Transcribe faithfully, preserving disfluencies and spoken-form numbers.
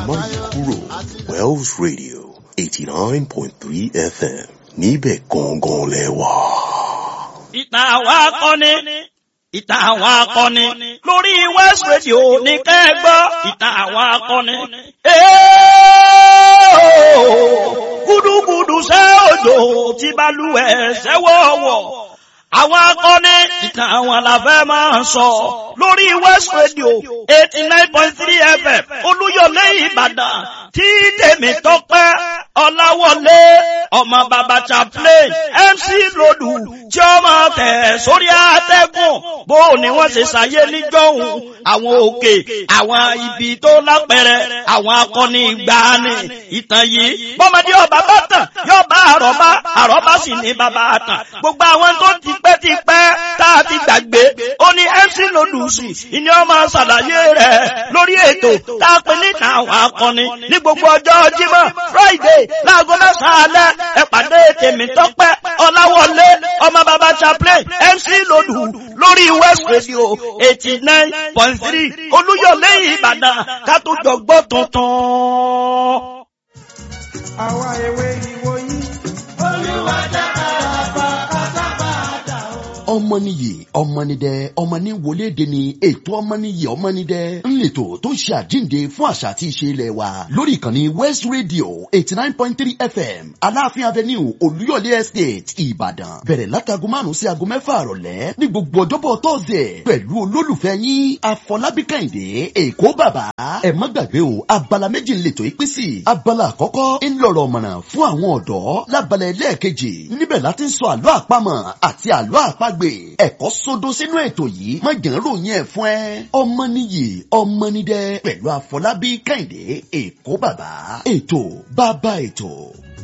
kúrò Wells Radio eighty nine point three F M níbẹ̀ gangan lẹ́wà. ìtàn àwọn akọni ìtàn àwọn akọni lórí West Radio ní kẹ́gbọ́ ìtàn àwọn akọni. Gúdúgúdú ṣe òjò tí balùwẹ̀ ṣẹ́wọ̀wọ̀. Àwọn akọni ìtàn àwọn làfẹ́ máa ń sọ lórí West Radio eighty nine point three F M Olúyọ̀lé Ìbàdàn tí tèmi tọ́pẹ́ Ọláwọlé ọmọ bàbá chaplain M C Lòdù tí ó máa tẹ̀ sórí àtẹ́gùn bó ni wọ́n ṣe ṣàyé níjọ́hun àwọn òkè àwọn ibi tó lápẹẹrẹ àwọn akọni ìgbàanì ìtàn yìí bọ́mọdé ọba bá tàn yóò bá àrọ́bá àrọ́bá sì ní bàbá àtàn gbogbo àwọn tó ti pẹ́ ti pẹ́ tá a ti gbàgbé ó ní M C Lòdù sí ìní ọmọ ṣàlàyé rẹ̀ lórí ètò tá a pè ní ìtàn àwọn akọni ní gbogbo ọjọ́ Jímọ̀ Friday láago mẹ́sàn-án alẹ́ ẹ pàdé tèmi tọ́pẹ́ Ọláwọlé ọmọ bàbá chaplain M C Lòdù lórí West Radio eighty nine point three Olúyọ̀lé Ìbàdàn ká tó jọ gbọ́ tuntun. Àwa ewé ìwò yìí Olúwa dára bá kásábàdà o. Ọmọnìyí ọmọnìdẹ ọmọnì wọléde ni ètò ọmọnìyí ọmọnìdẹ ńlẹtọ tó ṣe àjíǹde fún àṣà àti ìṣe ilẹ̀ wa lórí ìkànnì West Radio eighty nine point three F M Aláàfin Avenue Olúyọ̀lé Estate Ìbàdàn bẹ̀rẹ̀ látago márùn sí aago mẹ́fà àrọ̀lẹ́ ní gbogbo ọjọ́bọ̀ Thursday pẹ̀lú olólùfẹ́ yín Afọlábí Kẹ́hìndé Èkó bàbá ẹ má gbàgbé o abala méjì ńlẹtọ ìpín sí abala àkọ́kọ́ ńlọrọ̀ ọ̀mọ̀nà fún àwọn ọ̀dọ́ lábala ẹlẹ́ẹ̀kejì níbẹ̀ láti ń sọ àlọ́ àpamọ̀ àti àlọ́ àpagbè ẹ̀kọ́ sódó sínú ètò yìí má jẹ́ ń ròyìn ẹ̀ fún ẹ. Ọmọnìyí ọmọnìdẹ pẹ̀lú Afọlábí Kẹ́hìndé Èkó bàbá ètò bàbá ètò.